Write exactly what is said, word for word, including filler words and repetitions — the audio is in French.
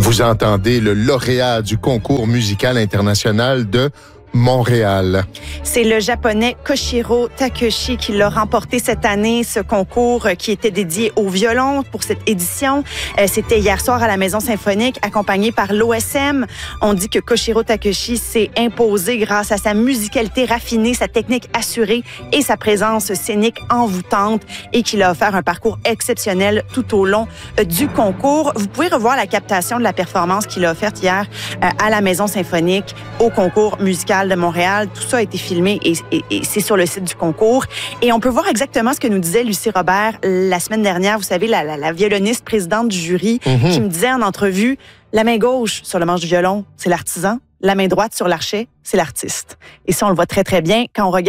Vous entendez le lauréat du concours musical international de Montréal. C'est le japonais Koshiro Takeshi qui l'a remporté cette année, ce concours qui était dédié au violon pour cette édition. Euh, c'était hier soir à la Maison Symphonique, accompagné par l'O S M. On dit que Koshiro Takeshi s'est imposé grâce à sa musicalité raffinée, sa technique assurée et sa présence scénique envoûtante et qu'il a offert un parcours exceptionnel tout au long euh, du concours. Vous pouvez revoir la captation de la performance qu'il a offerte hier euh, à la Maison Symphonique au concours musical de Montréal. Tout ça a été filmé et, et, et c'est sur le site du concours. Et on peut voir exactement ce que nous disait Lucie Robert la semaine dernière. Vous savez, la, la, la violoniste présidente du jury mm-hmm. qui me disait en entrevue, la main gauche sur le manche du violon, c'est l'artisan. La main droite sur l'archet, c'est l'artiste. Et ça, on le voit très, très bien quand on regarde